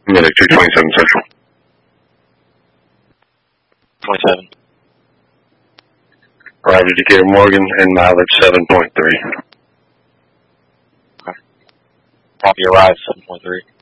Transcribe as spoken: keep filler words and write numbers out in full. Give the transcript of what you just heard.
Medic two twenty-seven Central. twenty-seven. Arrived at Decatur Morgan and mileage seven point three. Okay. Copy, arrived seven point three.